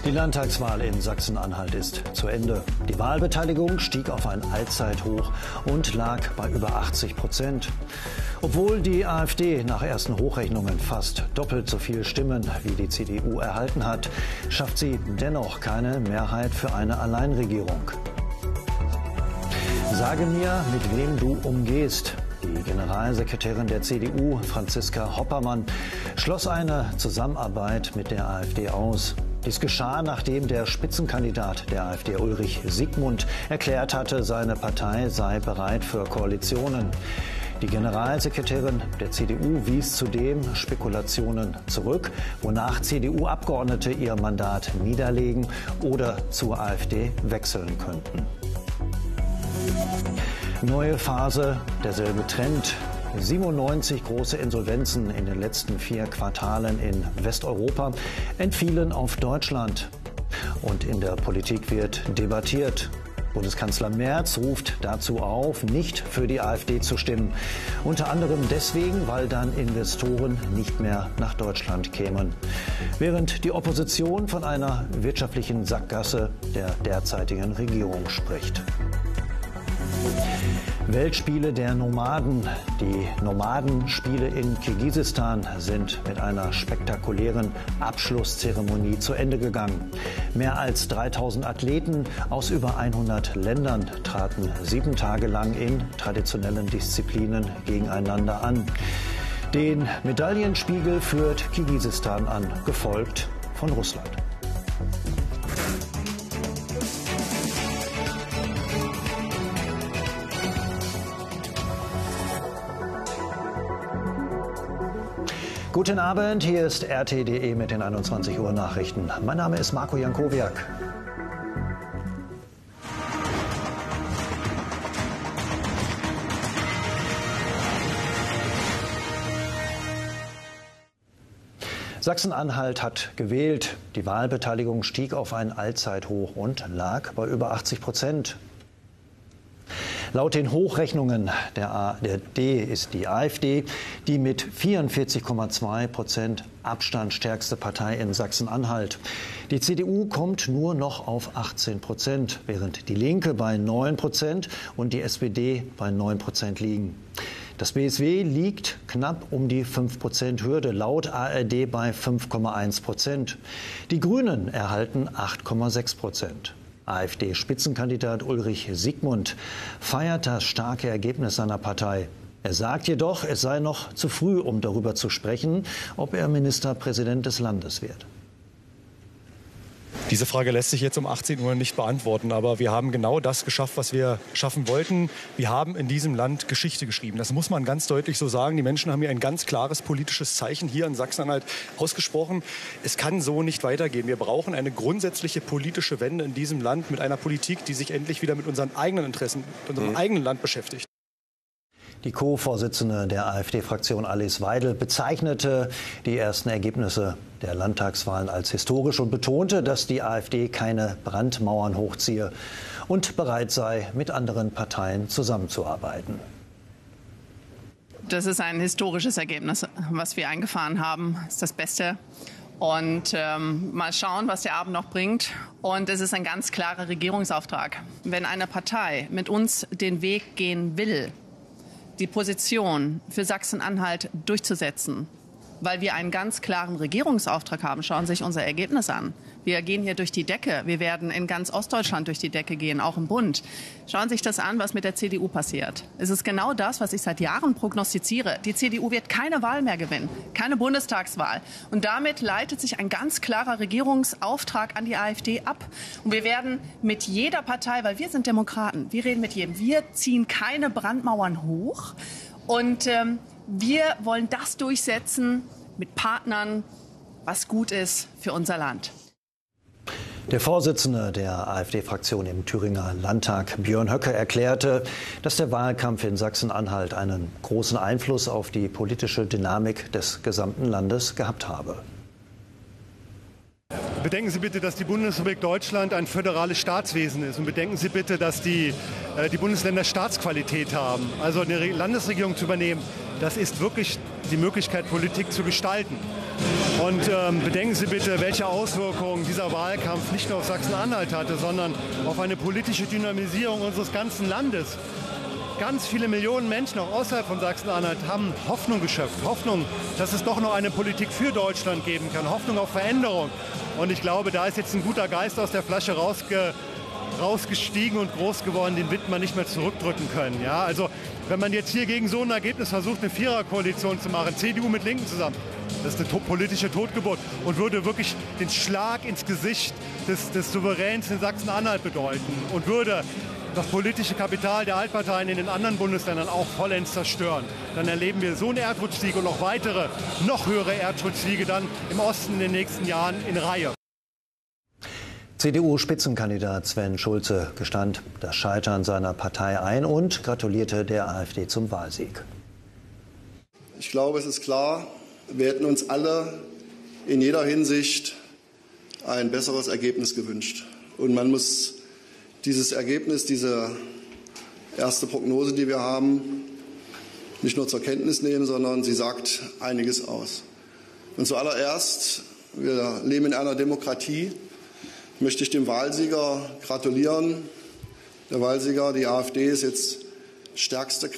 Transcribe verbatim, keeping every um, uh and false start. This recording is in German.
Die Landtagswahl in Sachsen-Anhalt ist zu Ende. Die Wahlbeteiligung stieg auf ein Allzeithoch und lag bei über achtzig Prozent. Obwohl die AfD nach ersten Hochrechnungen fast doppelt so viele Stimmen wie die C D U erhalten hat, schafft sie dennoch keine Mehrheit für eine Alleinregierung. Sage mir, mit wem du umgehst. Die Generalsekretärin der C D U, Franziska Hoppermann, schloss eine Zusammenarbeit mit der AfD aus. Dies geschah, nachdem der Spitzenkandidat der AfD, Ulrich Siegmund, erklärt hatte, seine Partei sei bereit für Koalitionen. Die Generalsekretärin der C D U wies zudem Spekulationen zurück, wonach C D U-Abgeordnete ihr Mandat niederlegen oder zur AfD wechseln könnten. Neue Phase, derselbe Trend. siebenundneunzig große Insolvenzen in den letzten vier Quartalen in Westeuropa entfielen auf Deutschland. Und in der Politik wird debattiert. Bundeskanzler Merz ruft dazu auf, nicht für die AfD zu stimmen. Unter anderem deswegen, weil dann Investoren nicht mehr nach Deutschland kämen. Während die Opposition von einer wirtschaftlichen Sackgasse der derzeitigen Regierung spricht. Weltspiele der Nomaden. Die Nomadenspiele in Kirgisistan sind mit einer spektakulären Abschlusszeremonie zu Ende gegangen. Mehr als dreitausend Athleten aus über hundert Ländern traten sieben Tage lang in traditionellen Disziplinen gegeneinander an. Den Medaillenspiegel führt Kirgisistan an, gefolgt von Russland. Guten Abend, hier ist R T punkt D E mit den einundzwanzig Uhr Nachrichten. Mein Name ist Marco Jankowiak. Sachsen-Anhalt hat gewählt. Die Wahlbeteiligung stieg auf ein Allzeithoch und lag bei über achtzig Prozent. Laut den Hochrechnungen der A R D ist die AfD die mit vierundvierzig Komma zwei Prozent Abstand stärkste Partei in Sachsen-Anhalt. Die C D U kommt nur noch auf achtzehn Prozent, während die Linke bei neun Prozent und die S P D bei neun Prozent liegen. Das B S W liegt knapp um die fünf Prozent Hürde, laut A R D bei fünf Komma eins Prozent. Die Grünen erhalten acht Komma sechs Prozent. AfD-Spitzenkandidat Ulrich Siegmund feiert das starke Ergebnis seiner Partei. Er sagt jedoch, es sei noch zu früh, um darüber zu sprechen, ob er Ministerpräsident des Landes wird. Diese Frage lässt sich jetzt um achtzehn Uhr nicht beantworten, aber wir haben genau das geschafft, was wir schaffen wollten. Wir haben in diesem Land Geschichte geschrieben. Das muss man ganz deutlich so sagen. Die Menschen haben hier ein ganz klares politisches Zeichen hier in Sachsen-Anhalt ausgesprochen. Es kann so nicht weitergehen. Wir brauchen eine grundsätzliche politische Wende in diesem Land mit einer Politik, die sich endlich wieder mit unseren eigenen Interessen, mit unserem mhm. eigenen Land beschäftigt. Die Co-Vorsitzende der AfD-Fraktion Alice Weidel bezeichnete die ersten Ergebnisse der Landtagswahlen als historisch und betonte, dass die AfD keine Brandmauern hochziehe und bereit sei, mit anderen Parteien zusammenzuarbeiten. Das ist ein historisches Ergebnis, was wir eingefahren haben. Das ist das Beste. Und ähm, mal schauen, was der Abend noch bringt. Und es ist ein ganz klarer Regierungsauftrag. Wenn eine Partei mit uns den Weg gehen will, die Position für Sachsen-Anhalt durchzusetzen, weil wir einen ganz klaren Regierungsauftrag haben. Schauen Sie sich unser Ergebnis an. Wir gehen hier durch die Decke. Wir werden in ganz Ostdeutschland durch die Decke gehen, auch im Bund. Schauen Sie sich das an, was mit der C D U passiert. Es ist genau das, was ich seit Jahren prognostiziere. Die C D U wird keine Wahl mehr gewinnen, keine Bundestagswahl. Und damit leitet sich ein ganz klarer Regierungsauftrag an die AfD ab. Und wir werden mit jeder Partei, weil wir sind Demokraten, wir reden mit jedem, wir ziehen keine Brandmauern hoch. Und ähm, wir wollen das durchsetzen mit Partnern, was gut ist für unser Land. Der Vorsitzende der AfD-Fraktion im Thüringer Landtag, Björn Höcke, erklärte, dass der Wahlkampf in Sachsen-Anhalt einen großen Einfluss auf die politische Dynamik des gesamten Landes gehabt habe. Bedenken Sie bitte, dass die Bundesrepublik Deutschland ein föderales Staatswesen ist. Und bedenken Sie bitte, dass die, äh, die Bundesländer Staatsqualität haben. Also eine Landesregierung zu übernehmen, das ist wirklich die Möglichkeit, Politik zu gestalten. Und ähm, bedenken Sie bitte, welche Auswirkungen dieser Wahlkampf nicht nur auf Sachsen-Anhalt hatte, sondern auf eine politische Dynamisierung unseres ganzen Landes. Ganz viele Millionen Menschen auch außerhalb von Sachsen-Anhalt haben Hoffnung geschöpft. Hoffnung, dass es doch noch eine Politik für Deutschland geben kann. Hoffnung auf Veränderung. Und ich glaube, da ist jetzt ein guter Geist aus der Flasche rausge rausgestiegen und groß geworden, den wird man nicht mehr zurückdrücken können. Ja, also wenn man jetzt hier gegen so ein Ergebnis versucht, eine Viererkoalition zu machen, C D U mit Linken zusammen, das ist eine to- politische Totgeburt und würde wirklich den Schlag ins Gesicht des, des Souveräns in Sachsen-Anhalt bedeuten und würde das politische Kapital der Altparteien in den anderen Bundesländern auch vollends zerstören. Dann erleben wir so einen Erdrutschsieg und noch weitere, noch höhere Erdrutschsiege dann im Osten in den nächsten Jahren in Reihe. C D U-Spitzenkandidat Sven Schulze gestand das Scheitern seiner Partei ein und gratulierte der AfD zum Wahlsieg. Ich glaube, es ist klar, wir hätten uns alle in jeder Hinsicht ein besseres Ergebnis gewünscht. Und man muss dieses Ergebnis, diese erste Prognose, die wir haben, nicht nur zur Kenntnis nehmen, sondern sie sagt einiges aus. Und zuallererst, wir leben in einer Demokratie, möchte ich dem Wahlsieger gratulieren. Der Wahlsieger, die AfD, ist jetzt stärkste Kraft.